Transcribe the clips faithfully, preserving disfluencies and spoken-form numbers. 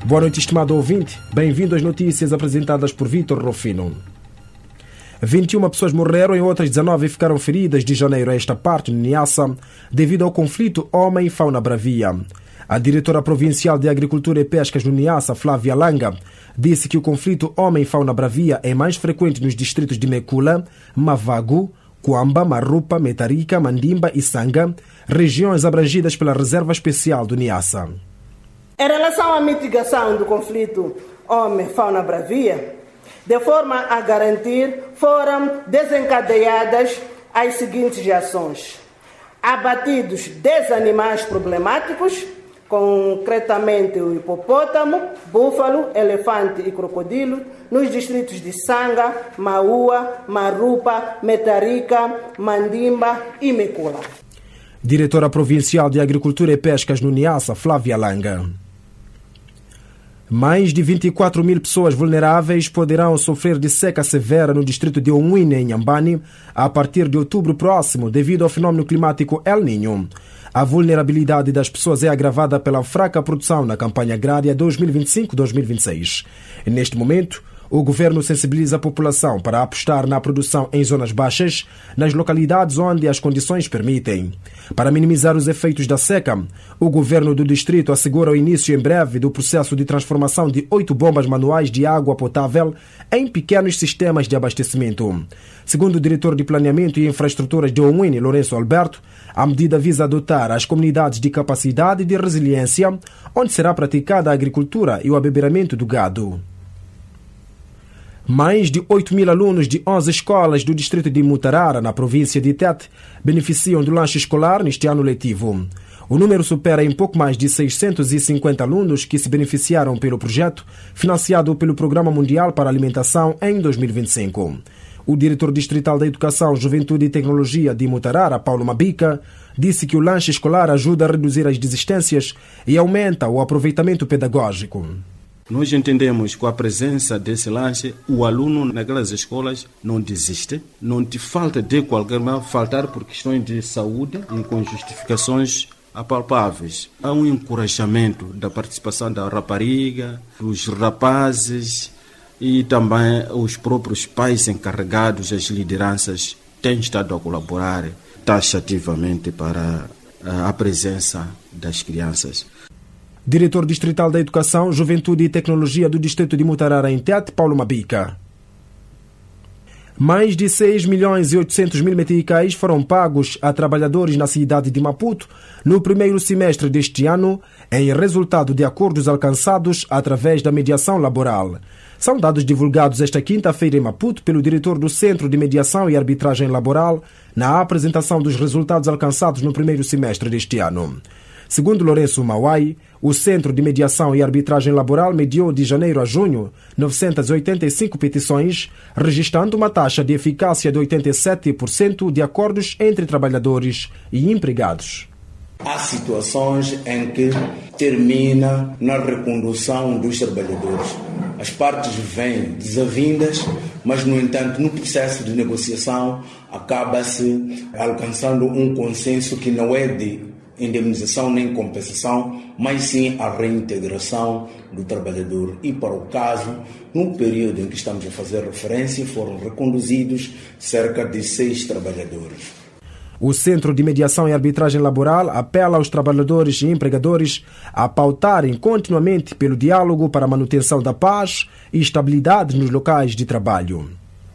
Boa noite, estimado ouvinte. Bem-vindo às notícias apresentadas por Vítor Rufino. vinte e uma pessoas morreram e outras dezenove ficaram feridas de janeiro a esta parte, no Niassa, devido ao conflito homem-fauna bravia. A diretora provincial de Agricultura e Pescas no Niassa, Flávia Langa, disse que o conflito homem-fauna bravia é mais frequente nos distritos de Mekula, Mavago, Cuamba, Marupa, Metarica, Mandimba e Sanga, regiões abrangidas pela Reserva Especial do Niassa. Em relação à mitigação do conflito homem-fauna bravia, de forma a garantir, foram desencadeadas as seguintes ações. Abatidos dez animais problemáticos, concretamente o hipopótamo, búfalo, elefante e crocodilo, nos distritos de Sanga, Maua, Marupa, Metarica, Mandimba e Mekula. Diretora Provincial de Agricultura e Pescas no Niassa, Flávia Langa. Mais de vinte e quatro mil pessoas vulneráveis poderão sofrer de seca severa no distrito de Onwine, em Nhambane, a partir de outubro próximo, devido ao fenômeno climático El Niño. A vulnerabilidade das pessoas é agravada pela fraca produção na campanha agrária dois mil e vinte e cinco a dois mil e vinte e seis. Neste momento, o governo sensibiliza a população para apostar na produção em zonas baixas, nas localidades onde as condições permitem. Para minimizar os efeitos da seca, o governo do distrito assegura o início em breve do processo de transformação de oito bombas manuais de água potável em pequenos sistemas de abastecimento. Segundo o diretor de Planeamento e Infraestruturas de Onwine, Lourenço Alberto, a medida visa adotar as comunidades de capacidade e de resiliência, onde será praticada a agricultura e o abeberamento do gado. Mais de oito mil alunos de onze escolas do distrito de Mutarara, na província de Tete, beneficiam do lanche escolar neste ano letivo. O número supera em pouco mais de seiscentos e cinquenta alunos que se beneficiaram pelo projeto, financiado pelo Programa Mundial para a Alimentação em dois mil e vinte e cinco. O diretor distrital da Educação, Juventude e Tecnologia de Mutarara, Paulo Mabica, disse que o lanche escolar ajuda a reduzir as desistências e aumenta o aproveitamento pedagógico. Nós entendemos que com a presença desse lanche, o aluno naquelas escolas não desiste, não te falta de qualquer maneira, faltar por questões de saúde e com justificações apalpáveis. Há um encorajamento da participação da rapariga, dos rapazes e também os próprios pais encarregados, as lideranças, têm estado a colaborar taxativamente para a presença das crianças. Diretor Distrital da Educação, Juventude e Tecnologia do Distrito de Mutarara em Tete, Paulo Mabica. Mais de seis milhões e oitocentos mil meticais foram pagos a trabalhadores na cidade de Maputo no primeiro semestre deste ano, em resultado de acordos alcançados através da mediação laboral. São dados divulgados esta quinta-feira em Maputo pelo diretor do Centro de Mediação e Arbitragem Laboral na apresentação dos resultados alcançados no primeiro semestre deste ano. Segundo Lourenço Mauai, o Centro de Mediação e Arbitragem Laboral mediou de janeiro a junho novecentas e oitenta e cinco petições, registrando uma taxa de eficácia de oitenta e sete por cento de acordos entre trabalhadores e empregados. Há situações em que termina na recondução dos trabalhadores. As partes vêm desavindas, mas, no entanto, no processo de negociação acaba-se alcançando um consenso que não é de indemnização nem compensação, mas sim a reintegração do trabalhador. E para o caso, no período em que estamos a fazer referência, foram reconduzidos cerca de seis trabalhadores. O Centro de Mediação e Arbitragem Laboral apela aos trabalhadores e empregadores a pautarem continuamente pelo diálogo para a manutenção da paz e estabilidade nos locais de trabalho.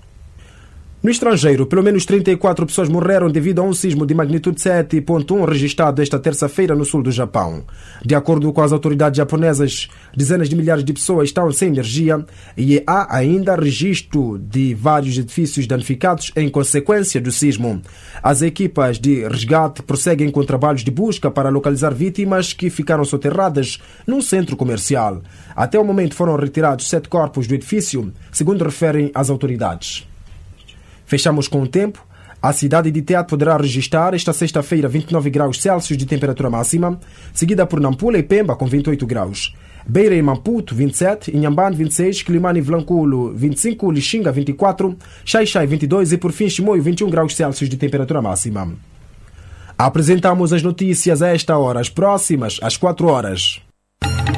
No estrangeiro, pelo menos trinta e quatro pessoas morreram devido a um sismo de magnitude sete ponto um registrado esta terça-feira no sul do Japão. De acordo com as autoridades japonesas, dezenas de milhares de pessoas estão sem energia e há ainda registro de vários edifícios danificados em consequência do sismo. As equipas de resgate prosseguem com trabalhos de busca para localizar vítimas que ficaram soterradas num centro comercial. Até o momento foram retirados sete corpos do edifício, segundo referem as autoridades. Fechamos com o tempo. A cidade de Tete poderá registrar esta sexta-feira vinte e nove graus Celsius de temperatura máxima, seguida por Nampula e Pemba com vinte e oito graus. Beira e Maputo vinte e sete, Inhambane vinte e seis, Quilimane e Vilanculo vinte e cinco, Lixinga vinte e quatro, Xai-Xai vinte e dois e por fim Chimoio vinte e um graus Celsius de temperatura máxima. Apresentamos as notícias a esta hora, as próximas às quatro horas.